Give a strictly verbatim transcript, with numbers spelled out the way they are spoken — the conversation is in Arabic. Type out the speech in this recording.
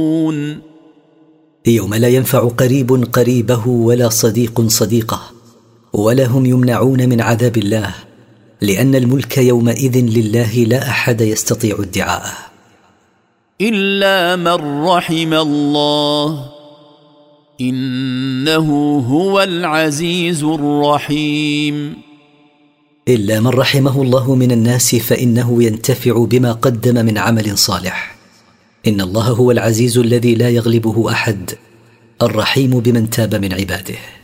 يوم لا ينفع قريب قريبه ولا صديق صديقه، ولا هم يمنعون من عذاب الله، لأن الملك يومئذ لله لا أحد يستطيع ادعاءه إلا من رحم الله إنه هو العزيز الرحيم. إلا من رحمه الله من الناس فإنه ينتفع بما قدم من عمل صالح. إن الله هو العزيز الذي لا يغلبه أحد، الرحيم بمن تاب من عباده.